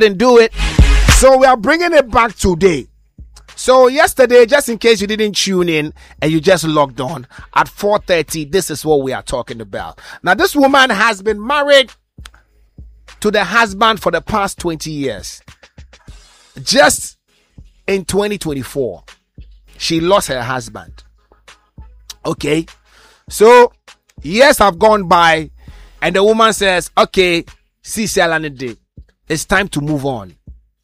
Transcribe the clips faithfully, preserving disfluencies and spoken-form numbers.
something, do it. So we are bringing it back today. So yesterday, just in case you didn't tune in and you just logged on, at four thirty, this is what we are talking about. Now, this woman has been married to the husband for the past twenty years. Just in twenty twenty-four, she lost her husband. Okay. So, years have gone by and the woman says, okay, see, it's time to move on.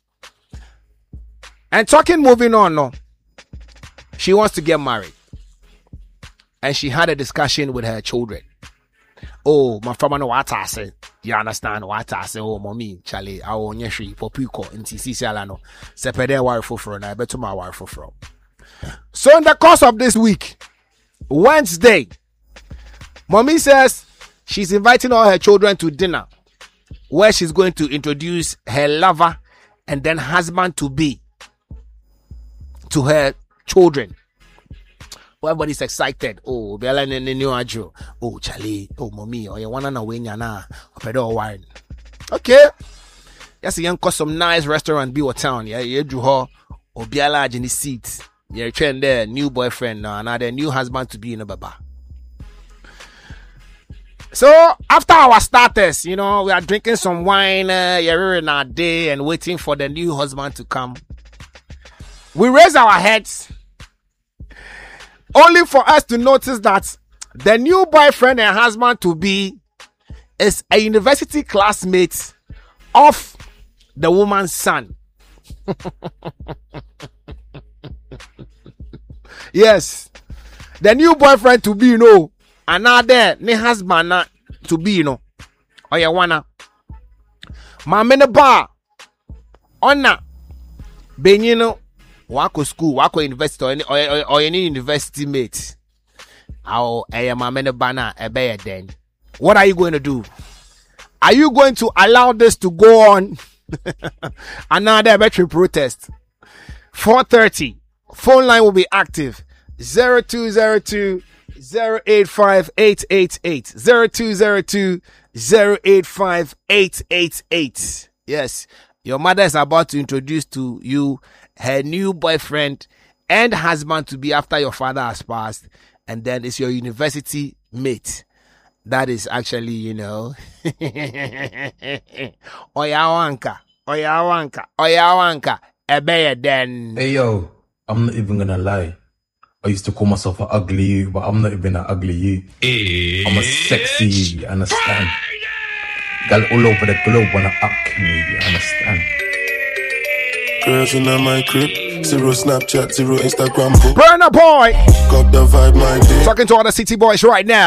And talking moving on, no, she wants to get married. And she had a discussion with her children. Oh, my father know what I say. You understand what I say? Oh, mommy, Charlie, I will nyeshri popuko inti sisi alano. Sepede wire for na beto ma wire for. So in the course of this week, Wednesday, mommy says she's inviting all her children to dinner, where she's going to introduce her lover and then husband to be to her children. Well, everybody's excited. Oh, Bella and new ajo. Oh, Charlie. Oh, mommy. Oh, you wanna know when you're na? Opedo wine. Okay. Yes, you can some nice restaurant be what town. Yeah, you do her. Oh, Bella in the seat. You're trying there. New boyfriend now. Another new husband to be in a baba. So after our starters, you know, we are drinking some wine. Uh, you're in our day and waiting for the new husband to come. We raise our heads only for us to notice that the new boyfriend and husband to be is a university classmate of the woman's son. Yes, the new boyfriend to be, you know, another new husband to be, you know, or you wanna mamene bar ona benyino. Wako school, wako university, or any, or, or any university mate. How I am a man banner a bear then. What are you going to do? Are you going to allow this to go on? Another battery protest. four thirty. Phone line will be active. zero two zero two zero eight five eight eight eight. zero two zero two zero eight five eight eight eight. Yes. Your mother is about to introduce to you her new boyfriend and husband to be after your father has passed, and then it's your university mate. That is actually, you know, Oyawanka, Oyawanka, Oyawanka, Ebeye then. Hey yo, I'm not even gonna lie. I used to call myself an ugly you, but I'm not even an ugly you. I'm a sexy you, you understand? Girl all over the globe wanna up me, you understand? Girls in my crib, zero Snapchat, zero Instagram. Burner boy, got the vibe, my day. Talking to all the city boys right now.